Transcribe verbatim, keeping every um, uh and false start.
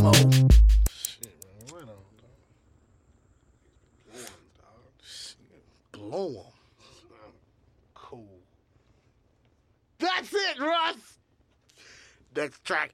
flow. Shit, man. Right on, dog. Blow him. Cool. That's it, Russ. Next track